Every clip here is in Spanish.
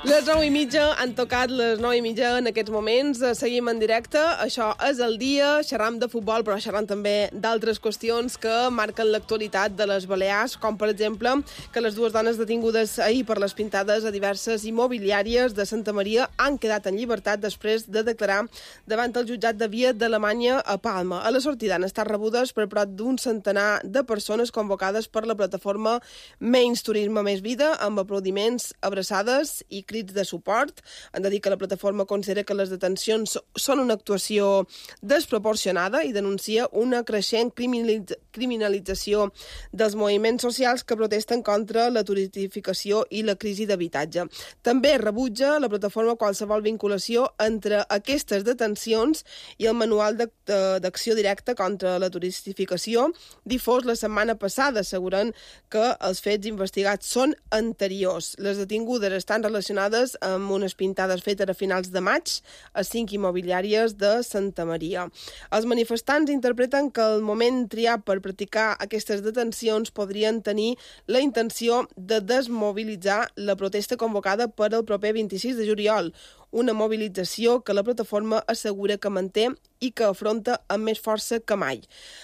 Les 9:30 han tocat les 9:30 en aquests moments. Seguim en directe. Això és el dia. Xerram de futbol, però xerram també d'altres qüestions que marquen l'actualitat de les Balears, com per exemple que les dues dones detingudes ahir per les pintades a diverses immobiliàries de Santa Maria han quedat en llibertat després de declarar davant el jutjat de Via d'Alemanya a Palma. A la sortida han estat rebudes per prop d'un centenar de persones convocades per la plataforma Menys Turisme Més Vida, amb aplaudiments, abraçades i crits de suport. Han de dir que la plataforma considera que les detencions són una actuació desproporcionada i denuncia una creixent criminalització dels moviments socials que protesten contra la turistificació i la crisi d'habitatge. També rebutja la plataforma qualsevol vinculació entre aquestes detencions i el manual d'acció directa contra la turistificació difós la setmana passada, assegurant que els fets investigats són anteriors. Les detingudes estan relacionades amb unes pintades fetes a finals de maig a 5 immobiliàries de Santa Maria. Els manifestants interpreten que el moment triat per practicar aquestes detencions podrien tenir la intenció de desmobilitzar la protesta convocada per el proper 26 de juliol, una mobilització que la plataforma assegura que manté i que afronta amb més força que mai.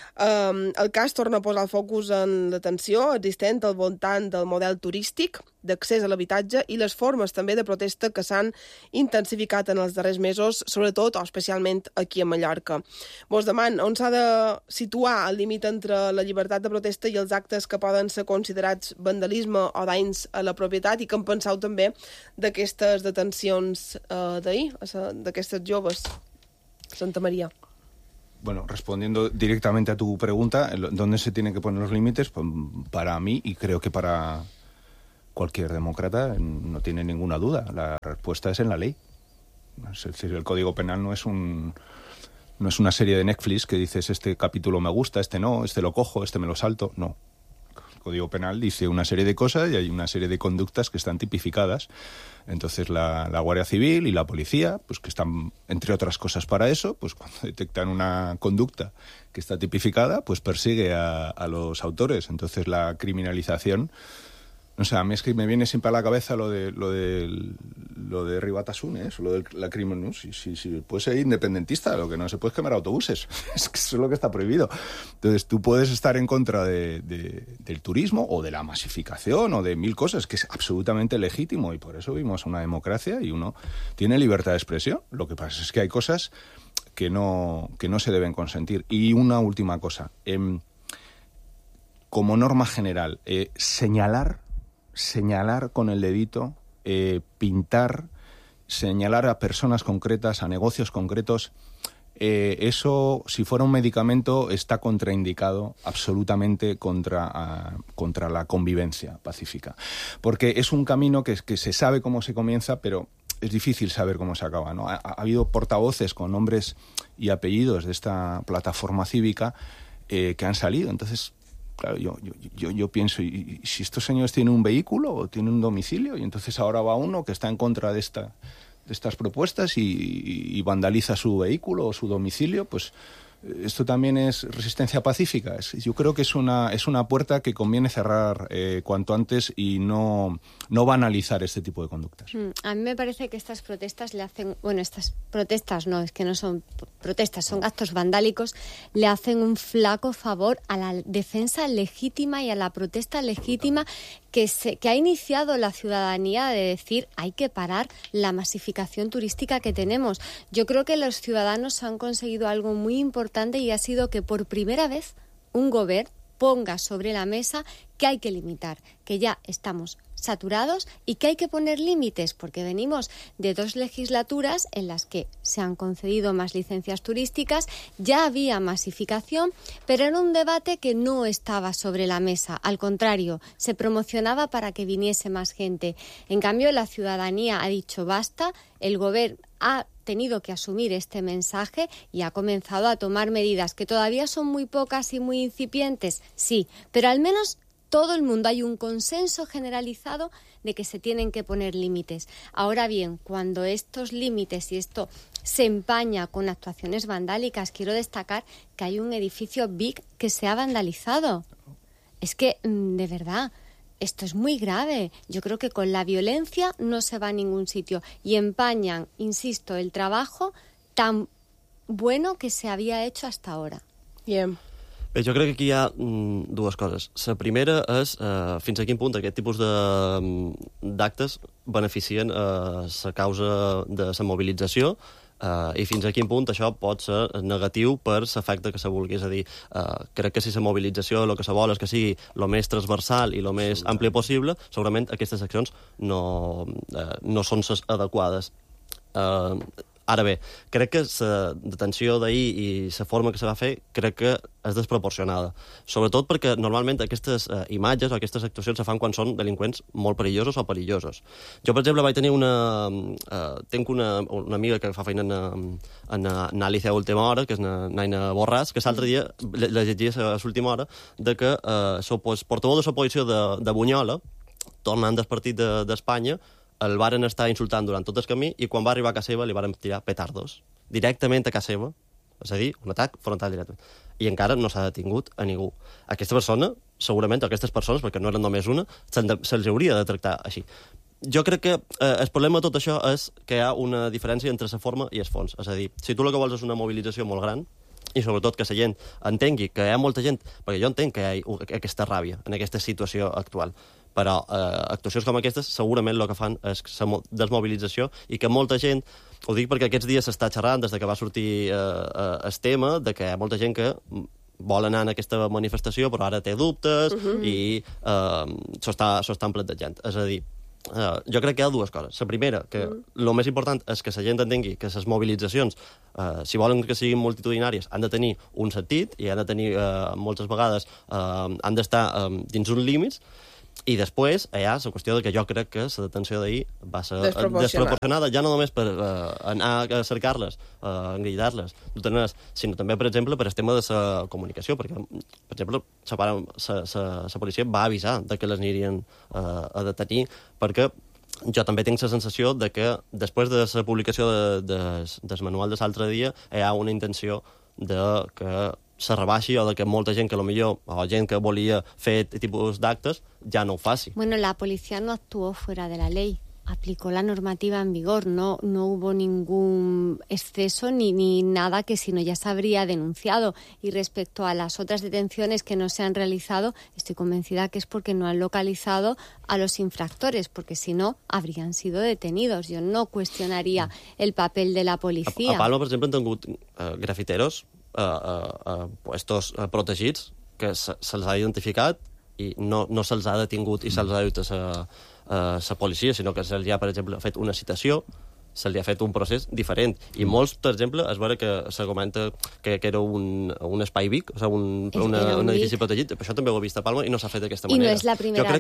El cas torna a posar el focus en la tensió existent al voltant del model turístic, d'accés a l'habitatge i les formes també de protesta que s'han intensificat en els darrers mesos, sobretot o especialment aquí a Mallorca. Vos deman on s'ha de situar el límit entre la llibertat de protesta i els actes que poden ser considerats vandalisme o danys a la propietat, i que en penseu també d'aquestes detencions d'ahir, d'aquestes joves a Santa Maria. Bueno, respondiendo directamente a tu pregunta, ¿dónde se tienen que poner los límites? Pues para mí, y creo que para cualquier demócrata, no tiene ninguna duda. La respuesta es en la ley. Es decir, el Código Penal no es una serie de Netflix que dices este capítulo me gusta, este no, este lo cojo, este me lo salto. No. El Código Penal dice una serie de cosas y hay una serie de conductas que están tipificadas. Entonces la Guardia Civil y la policía, pues que están, entre otras cosas para eso, pues cuando detectan una conducta que está tipificada, pues persigue a los autores. Entonces la criminalización, no sé, a mí es que me viene siempre a la cabeza lo de Ribatasuna, eso, lo de la crimen, ¿no? Si puedes ser independentista, lo que no se puede es quemar autobuses. Es que eso es lo que está prohibido. Entonces tú puedes estar en contra del turismo o de la masificación o de mil cosas, que es absolutamente legítimo, y por eso vivimos una democracia y uno tiene libertad de expresión. Lo que pasa es que hay cosas que no se deben consentir. Y una última cosa, como norma general, señalar con el dedito, pintar, señalar a personas concretas, a negocios concretos, eso, si fuera un medicamento, está contraindicado absolutamente contra la convivencia pacífica. Porque es un camino que se sabe cómo se comienza, pero es difícil saber cómo se acaba, ¿no? Ha habido portavoces con nombres y apellidos de esta plataforma cívica que han salido. Entonces, claro, yo pienso, ¿y si estos señores tienen un vehículo o tienen un domicilio? Y entonces ahora va uno que está en contra de estas propuestas y vandaliza su vehículo o su domicilio, pues esto también es resistencia pacífica. Yo creo que es una puerta que conviene cerrar cuanto antes y no banalizar este tipo de conductas. A mí me parece que estas protestas le hacen... Bueno, estas protestas no, es que no son protestas, son actos vandálicos, le hacen un flaco favor a la defensa legítima y a la protesta legítima que ha iniciado la ciudadanía de decir hay que parar la masificación turística que tenemos. Yo creo que los ciudadanos han conseguido algo muy importante y ha sido que por primera vez un gobierno ponga sobre la mesa que hay que limitar, que ya estamos saturados y que hay que poner límites, porque venimos de 2 legislaturas en las que se han concedido más licencias turísticas, ya había masificación, pero era un debate que no estaba sobre la mesa. Al contrario, se promocionaba para que viniese más gente. En cambio, la ciudadanía ha dicho basta, el gobierno ha tenido que asumir este mensaje y ha comenzado a tomar medidas que todavía son muy pocas y muy incipientes, sí, pero al menos todo el mundo hay un consenso generalizado de que se tienen que poner límites. Ahora bien, cuando estos límites y esto se empaña con actuaciones vandálicas, quiero destacar que hay un edificio Vic que se ha vandalizado. Es que, de verdad, esto es muy grave. Yo creo que con la violencia no se va a ningún sitio. Y empañan, insisto, el trabajo tan bueno que se había hecho hasta ahora. Bien. Bé, jo crec que aquí hi ha dues coses. La primera és fins a quin punt aquest tipus d'actes beneficien la causa de la mobilització i fins a quin punt això pot ser negatiu per l'efecte que se vulgui. És a dir, crec que si la mobilització el que se vol és que sigui el més transversal i el més ampli possible, segurament aquestes accions no són les adequades. Ara bé, crec que la detenció d'ahir i la forma que se va fer crec que és desproporcionada. Sobretot perquè normalment aquestes imatges o aquestes actuacions se fan quan són delinqüents molt perillosos o perillosos. Jo, per exemple, vaig tenir tinc una amiga que fa feina en anàlisi a última hora, que és Naina Borràs, que l'altre dia la llegia a l'última hora de que el portaveu de l'oposició de Bunyola, tornant del partit d'Espanya, el varen estar insultant durant tot el camí i quan va arribar a casa seva li varen tirar petardos directament a casa seva, és a dir, un atac frontal directament. I encara no s'ha detingut a ningú. Aquesta persona, segurament, aquestes persones, perquè no eren només una, se'ls hauria de tractar així. Jo crec que el problema de tot això és que hi ha una diferència entre la forma i el fons. És a dir, si tu el que vols és una mobilització molt gran, i sobretot que la gent entengui que hi ha molta gent, perquè jo entenc que hi ha aquesta ràbia en aquesta situació actual, però actuacions com aquestes segurament el que fan és desmobilització i que molta gent, ho dic perquè aquests dies s'està xerrant des que va sortir el tema, de que hi ha molta gent que vol anar en aquesta manifestació però ara té dubtes i s'ho estan plantejant. És a dir, jo crec que hi ha dues coses. La primera, que el més important és que la gent entengui que les mobilitzacions, si volen que siguin multitudinàries, han de tenir un sentit i han de tenir, moltes vegades, han d'estar dins uns límits. I després hi ha la qüestió de que jo crec que la detenció d'ahir va ser desproporcionada, ja no només per anar a cercar-les, a engrillar-les, sinó també, per exemple, per el tema de la comunicació, perquè, per exemple, la policia va avisar de que les anirien a detenir, perquè jo també tinc la sensació de que després de la publicació del manual de l'altre dia hi ha una intenció de que se rebaixi o de que molta gent que o gent que volia fer tipus d'actes ja no ho faci. Bueno, la policía no actuó fuera de la ley. Aplicó la normativa en vigor. No hubo ningún exceso ni nada que si no ya se habría denunciado. Y respecto a las otras detenciones que no se han realizado, estoy convencida que es porque no han localizado a los infractores, porque si no, habrían sido detenidos. Yo no cuestionaría el papel de la policía. A Palma, per exemple, han tingut grafiteros puestos protegits que se'ls ha identificat i no se'ls ha detingut i se'ls ha dut a la policia, sinó que se'ls ha, per exemple, fet una citació, se li ha fet un procés diferent. I molts, per exemple, es veure que se comenta que era un espai Vic, o sigui, un edifici protegit. Això també ho he vist a Palma i no s'ha fet d'aquesta manera. I no és la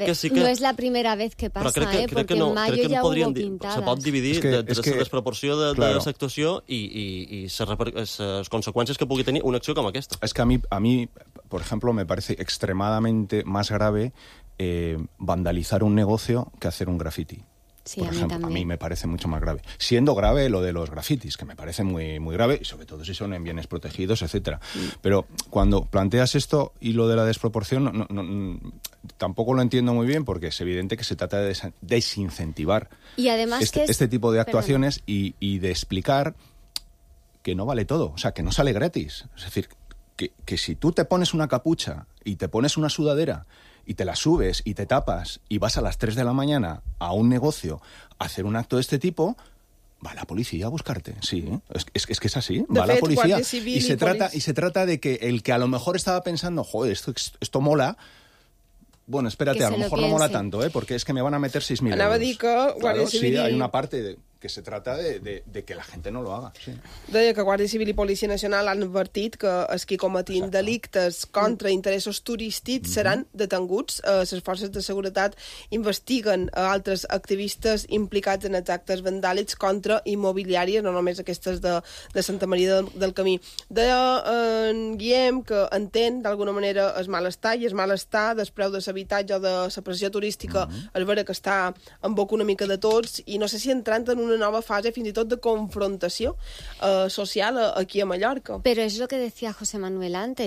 primera vez que passa, perquè en mayo ja ho hubo pintadas. Se pot dividir entre la desproporció de l'actuació i les conseqüències que pugui tenir una acció com aquesta. Es que a mí, por ejemplo, me parece extremadamente más grave vandalizar un negocio que hacer un graffiti. Sí, por ejemplo, a mí me parece mucho más grave. Siendo grave lo de los grafitis, que me parece muy, muy grave, y sobre todo si son en bienes protegidos, etcétera. Pero cuando planteas esto y lo de la desproporción, tampoco lo entiendo muy bien, porque es evidente que se trata de desincentivar y además este tipo de actuaciones y de explicar que no vale todo, o sea, que no sale gratis. Es decir, que si tú te pones una capucha y te pones una sudadera y te la subes y te tapas y vas a las 3 de la mañana a un negocio a hacer un acto de este tipo, va la policía a buscarte. Sí, es que es así. Va la policía y se trata de que el que a lo mejor estaba pensando, joder, esto mola, bueno, espérate, a lo mejor no mola tanto, porque es que me van a meter 6.000 euros. Anava a dir que Guàrdia Civil... Sí, hay una parte que se trata de que la gente no lo haga. Sí. Deia que Guàrdia Civil i Policia Nacional han advertit que els qui cometin delictes contra interessos turístics seran detenguts. Les forces de seguretat investiguen altres activistes implicats en els actes vandàlics contra immobiliàries, no només aquestes de Santa Maria del Camí. Deia en Guillem que entén d'alguna manera el malestar, i el malestar del preu de l'habitatge o de la pressió turística és vera que està en boca una mica de tots, i no sé si entrant en una nova fase fins i tot de confrontació social aquí a Mallorca. Pero es lo que decía José Manuel antes.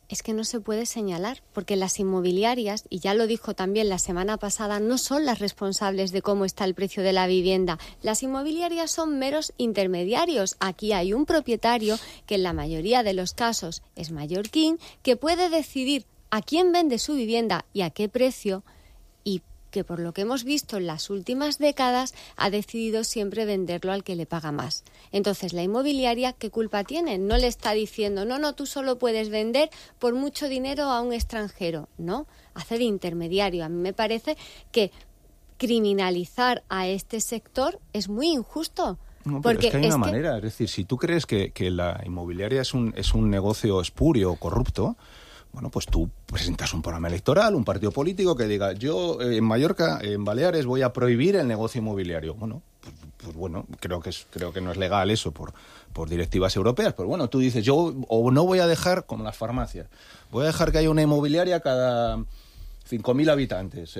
es que no se puede señalar, porque las inmobiliarias, y ya lo dijo también la semana pasada, no son las responsables de cómo está el precio de la vivienda. Las inmobiliarias son meros intermediarios. Aquí hay un propietario que en la mayoría de los casos es mallorquín, que puede decidir a quién vende su vivienda y a qué precio, y que por lo que hemos visto en las últimas décadas ha decidido siempre venderlo al que le paga más. Entonces, la inmobiliaria, ¿qué culpa tiene? No le está diciendo, no, tú solo puedes vender por mucho dinero a un extranjero. No, hace de intermediario. A mí me parece que criminalizar a este sector es muy injusto. No, pero porque es que hay una manera. Es decir, si tú crees que la inmobiliaria es un negocio espurio, corrupto, bueno, pues tú presentas un programa electoral, un partido político que diga, yo en Mallorca, en Baleares, voy a prohibir el negocio inmobiliario. Bueno, pues bueno, creo que no es legal eso por directivas europeas, pero bueno, tú dices, yo o no voy a dejar, como las farmacias, voy a dejar que haya una inmobiliaria cada 5.000 habitantes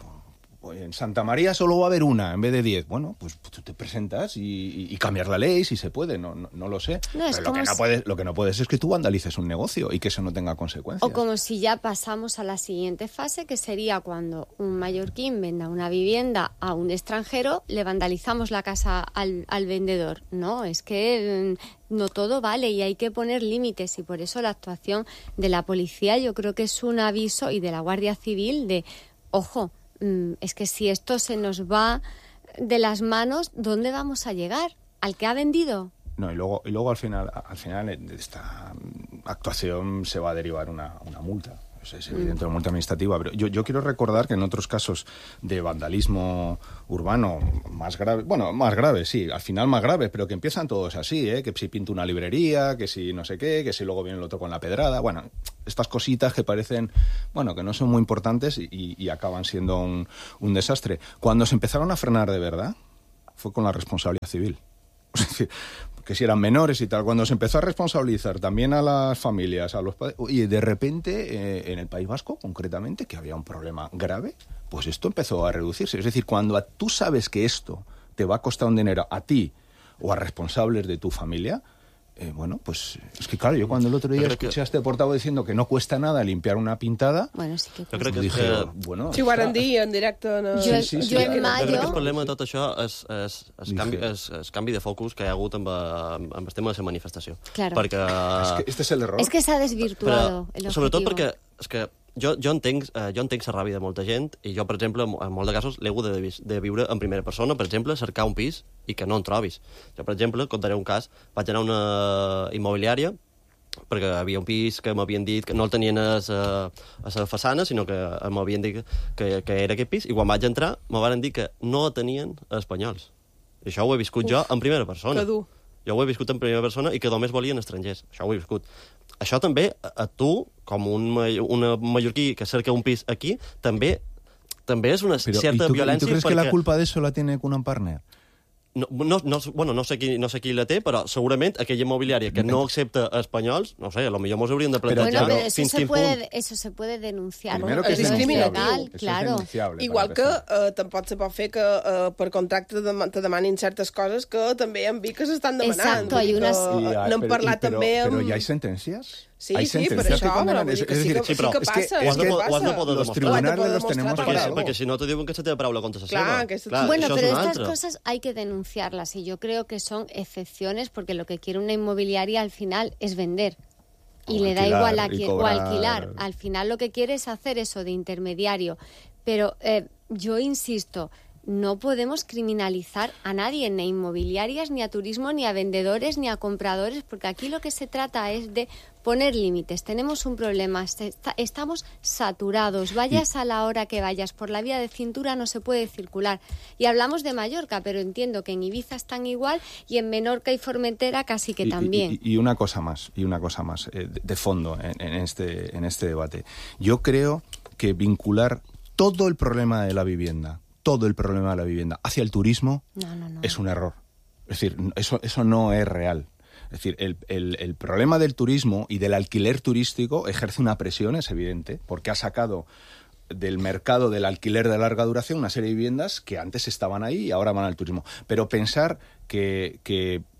en Santa María solo va a haber una en vez de 10. Bueno, pues tú te presentas y cambiar la ley si se puede, no lo sé. Pero lo que no puedes es que tú vandalices un negocio y que eso no tenga consecuencias. O como si ya pasamos a la siguiente fase, que sería cuando un mallorquín venda una vivienda a un extranjero, le vandalizamos la casa al vendedor. No, es que no todo vale y hay que poner límites, y por eso la actuación de la policía yo creo que es un aviso, y de la Guardia Civil, de, ojo, es que si esto se nos va de las manos, ¿dónde vamos a llegar? ¿Al que ha vendido? No, y luego al final de esta actuación se va a derivar una multa. Es evidente, una multa administrativa. Pero yo quiero recordar que en otros casos de vandalismo urbano más grave, sí, al final más grave, pero que empiezan todos así, que si pinto una librería, que si no sé qué, que si luego viene el otro con la pedrada. Bueno, estas cositas que parecen, bueno, que no son muy importantes y acaban siendo un desastre. Cuando se empezaron a frenar de verdad, fue con la responsabilidad civil. Es decir, que si eran menores y tal, cuando se empezó a responsabilizar también a las familias, a los padres, y de repente en el País Vasco, concretamente, que había un problema grave, pues esto empezó a reducirse. Es decir, cuando tú sabes que esto te va a costar un dinero a ti o a responsables de tu familia, bueno, pues es que claro, yo cuando el otro día escuché a este portavoz diciendo que no cuesta nada limpiar una pintada, bueno, sí que jo crec que dije, bueno... Sí, ho van dir en directe. No? Jo en mayo... Jo crec que el problema de tot això és canvi de focus que hi ha hagut amb el tema de la manifestació. Claro. Perquè... Es que este es el error. Es que s'ha desvirtuado el objetivo. Sobretot perquè és que jo entenc la ràbia de molta gent, i jo, per exemple, en molts de casos l'he hagut de viure en primera persona, per exemple, cercar un pis i que no en trobis. Jo, per exemple, contaré un cas, vaig anar a una immobiliària perquè havia un pis que m'havien dit que no el tenien a la façana, sinó que m'havien dit que era aquest pis, i quan vaig entrar me van dir que no tenien espanyols. I això ho he viscut jo en primera persona. Que dur. Jo ho he viscut en primera persona i que només volien estrangers. Això ho he viscut. Això també, a tu, com un mallorquí que cerca un pis aquí, també és una certa violència. ¿Y tú crees que la culpa de eso la tiene Cunham Partner? No sé qui la té, però segurament aquella immobiliària que no accepta espanyols, no sé, a lo millor mos hauríem de plantejar fins quin punt. Eso se puede denunciar. Primero que es discriminable. Legal, claro. Igual que tampoc se pot fer que per contracte te demanin certes coses que també en vi que s'estan demanant. Exacto, hay unas... N'hem parlat també amb... Pero ¿ya hay sentencias? Sí, ¿Hay per sentencias això, però vull dir que sí que passa. Ho has de poder los demostrar. tribunales los tenemos para algo. Perquè si no te diuen que se té paraula contra la seva. Bueno, això pero és una estas altra. cosas hay que denunciarlas, y yo creo que son excepciones, porque lo que quiere una inmobiliaria al final es vender. Y O le da alquilar, igual y o cobrar. alquilar. Al final lo que quiere es hacer eso de intermediario. Pero yo insisto, no podemos criminalizar a nadie, ni a inmobiliarias, ni a turismo, ni a vendedores, ni a compradores, porque aquí lo que se trata es de poner límites. Tenemos un problema, estamos saturados. Vayas a la hora que vayas, por la vía de cintura no se puede circular. Y hablamos de Mallorca, pero entiendo que en Ibiza están igual, y en Menorca y Formentera casi que también. Y una cosa más, de fondo en este debate. Yo creo que vincular todo el problema de la vivienda hacia el turismo No. es un error. Es decir, eso no es real. Es decir, el problema del turismo y del alquiler turístico ejerce una presión, es evidente, porque ha sacado del mercado del alquiler de larga duración una serie de viviendas que antes estaban ahí y ahora van al turismo. Pero pensar que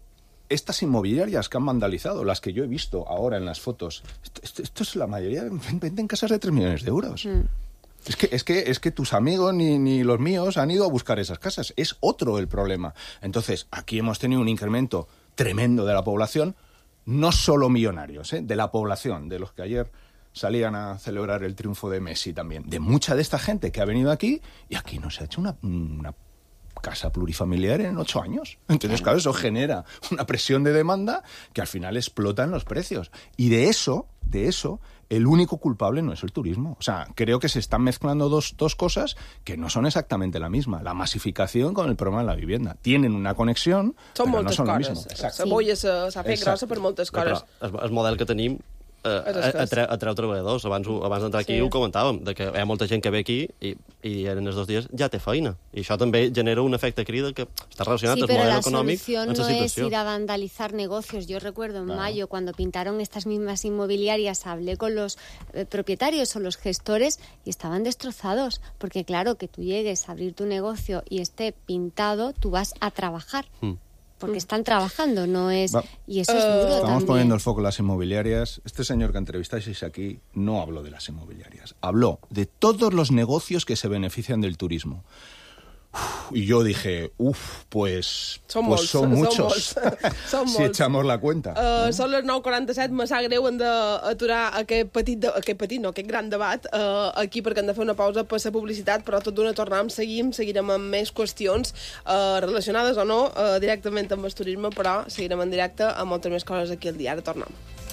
estas inmobiliarias que han vandalizado, las que yo he visto ahora en las fotos, esto es la mayoría, venden casas de 3 millones de euros. Es que tus amigos ni los míos han ido a buscar esas casas. Es otro el problema. Entonces, aquí hemos tenido un incremento tremendo de la población, no solo millonarios, de la población, de los que ayer salían a celebrar el triunfo de Messi también, de mucha de esta gente que ha venido aquí, y aquí no se ha hecho una casa plurifamiliar en 8 años. Entonces, claro, eso genera una presión de demanda que al final explota en los precios. Y de eso, el único culpable no es el turismo. O sea, creo que se están mezclando dos cosas que no son exactamente la misma. La masificación con el problema de la vivienda. Tienen una conexión, però no són la misma. La bolla s'ha fet grossa per moltes coses. Però el model que tenim atreu treballadors. Abans d'entrar aquí ho comentàvem, de que hi ha molta gent que ve aquí i en els 2 dies ja té feina. I això també genera un efecte crida que està relacionat al model econòmic amb la situació. Sí, pero la solución no es ir a vandalizar negocios. Yo recuerdo en mayo, cuando pintaron estas mismas inmobiliarias, hablé con los propietarios o los gestores y estaban destrozados. Porque claro, que tú llegues a abrir tu negocio y esté pintado, tú vas a trabajar. Porque están trabajando, no es... Y eso es duro Estamos también. poniendo el foco en las inmobiliarias. Este señor que entrevistáis aquí no habló de las inmobiliarias. Habló de todos los negocios que se benefician del turismo. Y yo dije, pues Són muchos. Són si echamos la cuenta. Són les 9:47, me sap greu, hem d'aturar aquest gran debat aquí perquè hem de fer una pausa per la publicitat, però tot d'una seguirem amb més qüestions relacionades o no directament amb el turisme, però seguirem en directe amb moltes més coses aquí al dia. Ara tornem.